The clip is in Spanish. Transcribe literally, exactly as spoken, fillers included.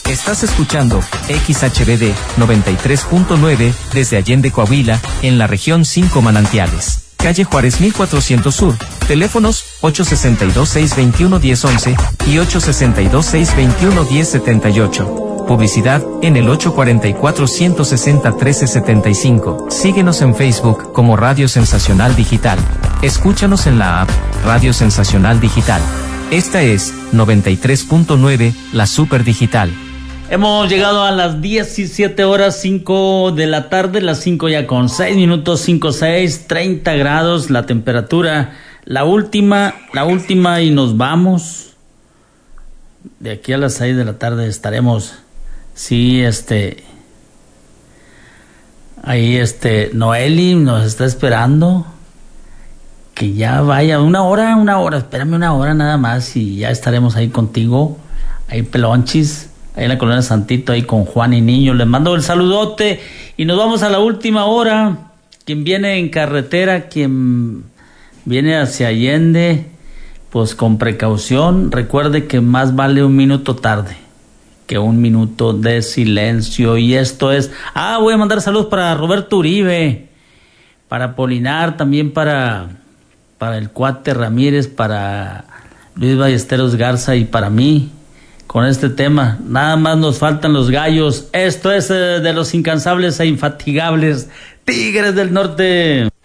Estás escuchando X H B D noventa y tres punto nueve desde Allende, Coahuila, en la región cinco Manantiales. Calle Juárez mil cuatrocientos Sur. Teléfonos ocho seis dos, seis dos uno, uno cero once y ocho seis dos, seis dos uno, uno cero siete ocho. Publicidad en el ocho cuatro cuatro, uno seis cero, uno tres siete cinco. Síguenos en Facebook como Radio Sensacional Digital. Escúchanos en la app Radio Sensacional Digital. Esta es noventa y tres punto nueve, la Super Digital. Hemos llegado a las diecisiete horas cinco de la tarde, las cinco ya con seis minutos, cinco, seis, treinta grados la temperatura. La última, la última y nos vamos. De aquí a las seis de la tarde estaremos, sí, este, ahí este, Noeli nos está esperando. Que ya vaya, una hora, una hora, espérame una hora nada más y ya estaremos ahí contigo, ahí pelonchis. Ahí en la colonia Santito, ahí con Juan y Niño. Les mando el saludote y nos vamos a la última hora. Quien viene en carretera, quien viene hacia Allende, pues con precaución. Recuerde que más vale un minuto tarde que un minuto de silencio. Y esto es... Ah, voy a mandar saludos para Roberto Uribe, para Polinar, también para, para el Cuate Ramírez, para Luis Ballesteros Garza y para mí. Con este tema, nada más nos faltan los gallos. Esto es eh, de los incansables e infatigables Tigres del Norte.